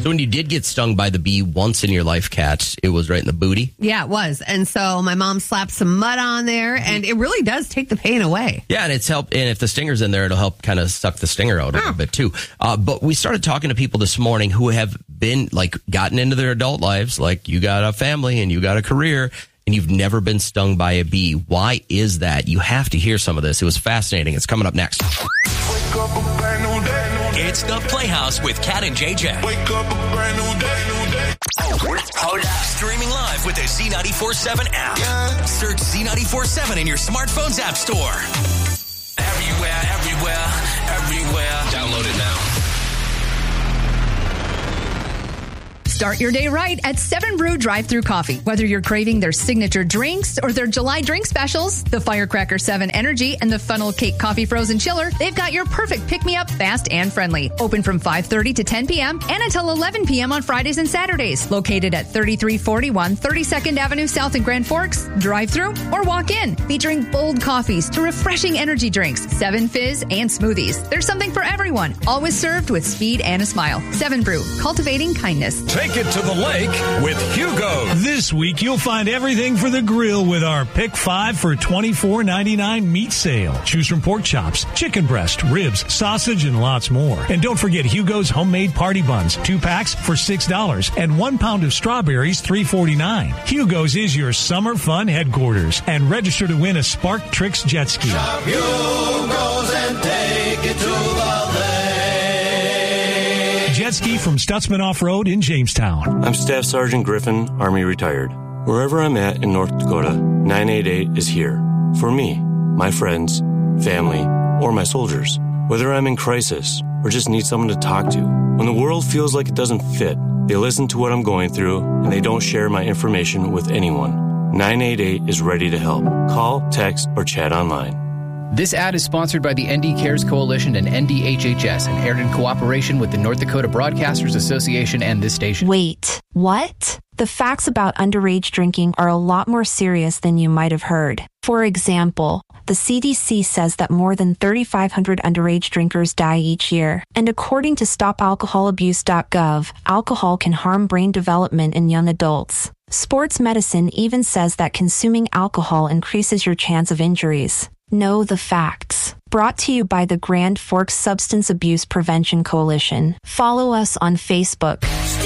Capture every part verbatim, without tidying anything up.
So when you did get stung by the bee once in your life, Kat, it was right in the booty? Yeah, it was. And so my mom slapped some mud on there, and it really does take the pain away. Yeah, and it's helped. And if the stinger's in there, it'll help kind of suck the stinger out a little bit too. Uh, but we started talking to people this morning who have been like gotten into their adult lives, like you got a family and you got a career, and you've never been stung by a bee. Why is that? You have to hear some of this. It was fascinating. It's coming up next. It's The Playhouse with Kat and J J. Wake up a brand new day, new day. Hold up. Streaming live with the Z ninety-four seven app. Yeah. Search Z ninety-four seven in your smartphone's app store. Everywhere, everywhere, everywhere. Download it now. Start your day right at seven Brew Drive-Thru Coffee. Whether you're craving their signature drinks or their July drink specials, the Firecracker seven Energy and the Funnel Cake Coffee Frozen Chiller, they've got your perfect pick-me-up, fast and friendly. Open from five thirty to ten p.m. and until eleven p.m. on Fridays and Saturdays. Located at thirty-three forty-one thirty-second Avenue South in Grand Forks. Drive-thru or walk in. Featuring bold coffees to refreshing energy drinks, seven Fizz, and smoothies. There's something for everyone. Always served with speed and a smile. seven Brew, cultivating kindness. Take it to the lake with Hugo. This week, you'll find everything for the grill with our Pick five for twenty-four ninety-nine meat sale. Choose from pork chops, chicken breast, ribs, sausage, and lots more. And don't forget Hugo's homemade party buns. Two packs for six dollars and one pound of strawberries, three forty-nine. Hugo's is your summer fun headquarters. And register to win a Spark Tricks jet ski. Shop Hugo's and take it to the lake. Jet ski from Stutzman Off-Road in Jamestown. I'm Staff Sergeant Griffin, Army retired. Wherever I'm at in North Dakota, nine eight eight is here. For me, my friends, family, or my soldiers. Whether I'm in crisis or just need someone to talk to. When the world feels like it doesn't fit, they listen to what I'm going through and they don't share my information with anyone. nine eight eight is ready to help. Call, text, or chat online. This ad is sponsored by the N D Cares Coalition and N D H H S and aired in cooperation with the North Dakota Broadcasters Association and this station. Wait, what? The facts about underage drinking are a lot more serious than you might have heard. For example, the C D C says that more than thirty-five hundred underage drinkers die each year. And according to stop alcohol abuse dot gov, alcohol can harm brain development in young adults. Sports medicine even says that consuming alcohol increases your chance of injuries. Know the facts. Brought to you by the Grand Forks Substance Abuse Prevention Coalition. Follow us on Facebook.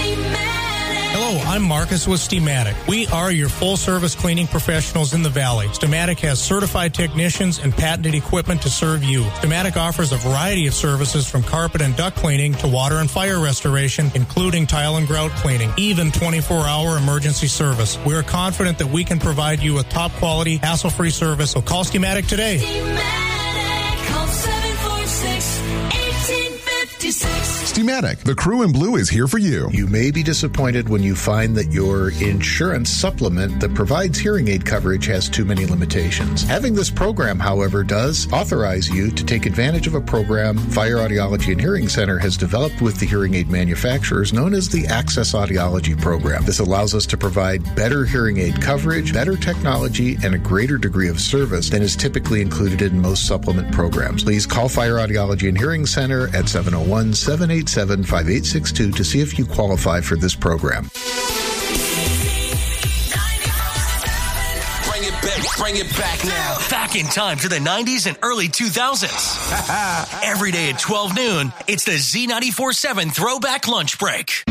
Hello, I'm Marcus with Steamatic. We are your full-service cleaning professionals in the Valley. Steamatic has certified technicians and patented equipment to serve you. Steamatic offers a variety of services from carpet and duct cleaning to water and fire restoration, including tile and grout cleaning, even twenty-four hour emergency service. We are confident that we can provide you with top-quality, hassle-free service, so call Steamatic today. Steamatic, call seven four six, one eight five six. Steamatic, the crew in blue is here for you. You may be disappointed when you find that your insurance supplement that provides hearing aid coverage has too many limitations. Having this program, however, does authorize you to take advantage of a program Fire Audiology and Hearing Center has developed with the hearing aid manufacturers known as the Access Audiology Program. This allows us to provide better hearing aid coverage, better technology, and a greater degree of service than is typically included in most supplement programs. Please call Fire Audiology and Hearing Center at seven oh one, seven eight seven, five eight six two to see if you qualify for this program. Bring it back, bring it back now. Back in time to the nineties and early two thousands. Every day at twelve noon, it's the Z ninety-four seven Throwback Lunch Break.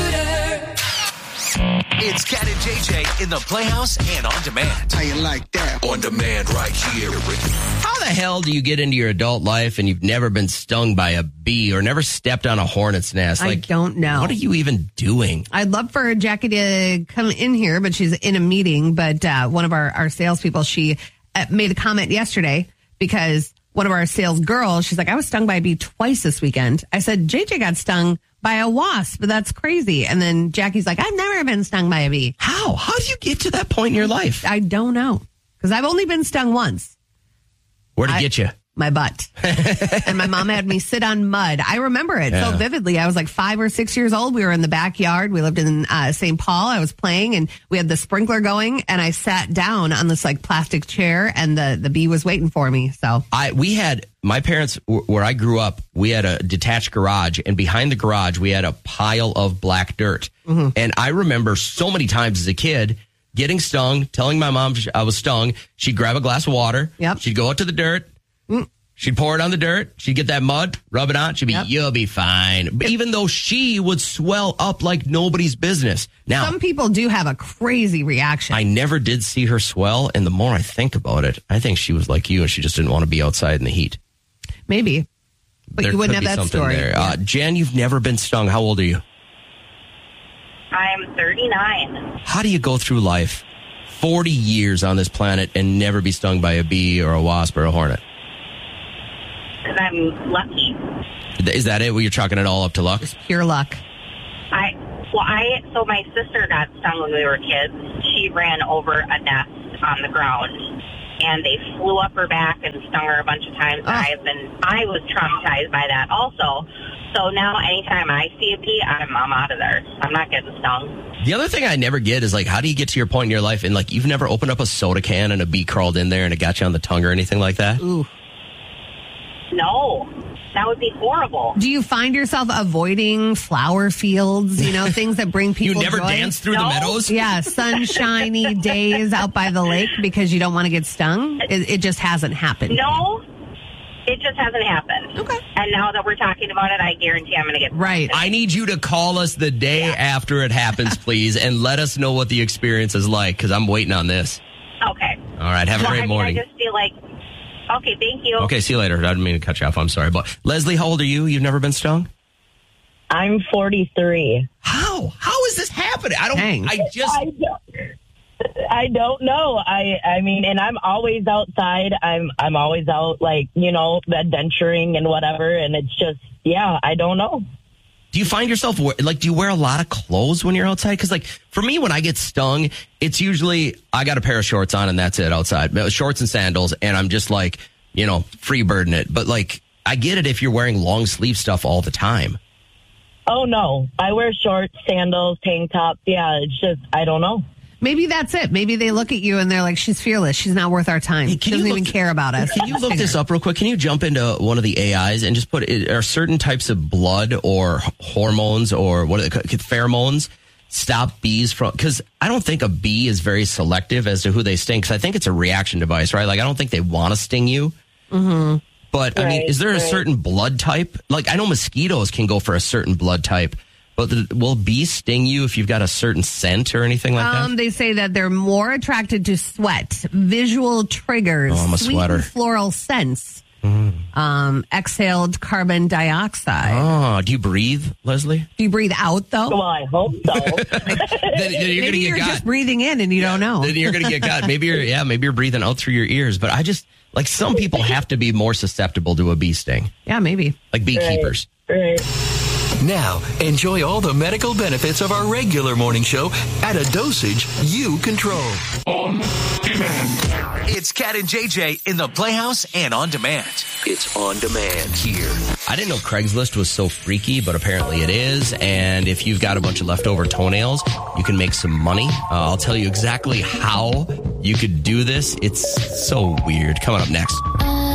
It's Kat and J J in the Playhouse and on demand. How you like that? On demand right here. How the hell do you get into your adult life and you've never been stung by a bee or never stepped on a hornet's nest? I Like, don't know. What are you even doing? I'd love for Jackie to come in here, but she's in a meeting. But uh, one of our, our salespeople, she uh, made a comment yesterday because one of our sales girls, she's like, I was stung by a bee twice this weekend. I said, J J got stung by a wasp, but that's crazy. And then Jackie's like, I've never been stung by a bee. How? How do you get to that point in your life? I don't know. Because I've only been stung once. Where'd it I, get you? My butt. And my mom had me sit on mud. I remember it Yeah. so vividly. I was like five or six years old. We were in the backyard. We lived in uh, Saint Paul. I was playing and we had the sprinkler going and I sat down on this like plastic chair and the, the bee was waiting for me. So I we had my parents, where I grew up, we had a detached garage, and behind the garage, we had a pile of black dirt. Mm-hmm. And I remember so many times as a kid getting stung, telling my mom I was stung. She'd grab a glass of water. Yep. She'd go out to the dirt. Mm. She'd pour it on the dirt. She'd get that mud, rub it on. She'd be, yep. You'll be fine. But even though she would swell up like nobody's business. Now, some people do have a crazy reaction. I never did see her swell. And the more I think about it, I think she was like you and she just didn't want to be outside in the heat. Maybe. But there you wouldn't could have be that something story. There. Uh, Jen, you've never been stung. How old are you? I'm thirty-nine. How do you go through life forty years on this planet and never be stung by a bee or a wasp or a hornet? Because I'm lucky. Is that it? Well, you're chalking it all up to luck? It's pure luck. I well, I so my sister got stung when we were kids. She ran over a nest on the ground, and they flew up her back and stung her a bunch of times. Oh. I've been I was traumatized by that also. So now, anytime I see a bee, I'm I'm out of there. I'm not getting stung. The other thing I never get is, like, how do you get to your point in your life and, like, you've never opened up a soda can and a bee crawled in there and it got you on the tongue or anything like that? Ooh. No, that would be horrible. Do you find yourself avoiding flower fields, you know, things that bring people You never joy? dance through no. the meadows? Yeah, sunshiny days out by the lake because you don't want to get stung? It, it just hasn't happened. No, it just hasn't happened. Okay. And now that we're talking about it, I guarantee I'm going to get right. I need you to call us the day yeah. after it happens, please, and let us know what the experience is like, because I'm waiting on this. Okay. All right, have a well, great I mean, morning. I just feel like... Okay, thank you. Okay, see you later. I didn't mean to cut you off. I'm sorry. But Leslie, how old are you? You've never been stung? I'm forty-three. How? How is this happening? I don't. Dang. I just. I don't, I don't know. I I mean, and I'm always outside. I'm I'm always out, like, you know, adventuring and whatever. And it's just, yeah, I don't know. Do you find yourself, like, do you wear a lot of clothes when you're outside? Because, like, for me, when I get stung, it's usually I got a pair of shorts on and that's it outside. Shorts and sandals, and I'm just, like, you know, free birding it. But, like, I get it if you're wearing long sleeve stuff all the time. Oh, no. I wear shorts, sandals, tank tops. Yeah, it's just, I don't know. Maybe that's it. Maybe they look at you and they're like, she's fearless. She's not worth our time. Hey, she doesn't even care about us. Can you look this up real quick? Can you jump into one of the A Is and just put, are certain types of blood or hormones or what are they, pheromones stop bees from, because I don't think a bee is very selective as to who they sting, because I think it's a reaction device, right? Like, I don't think they want to sting you. Mm-hmm. But, I right, mean, is there a right. certain blood type? Like, I know mosquitoes can go for a certain blood type. But the, will bees sting you if you've got a certain scent or anything like um, that? They say that they're more attracted to sweat, visual triggers, oh, I'm a sweet sweater. and floral scents, mm. um, exhaled carbon dioxide. Oh, do you breathe, Leslie? Do you breathe out, though? Well, I hope so. then, then you're maybe get you're got. just breathing in and you yeah, don't know. Then you're going to get got. Maybe you're, yeah, maybe you're breathing out through your ears. But I just, like, some people have to be more susceptible to a bee sting. Yeah, maybe. Like beekeepers. Right. Right. Now, enjoy all the medical benefits of our regular morning show at a dosage you control. On demand. It's Cat and J J in the Playhouse and on demand. It's on demand here. I didn't know Craigslist was so freaky, but apparently it is. And if you've got a bunch of leftover toenails, you can make some money. Uh, I'll tell you exactly how you could do this. It's so weird. Coming up next.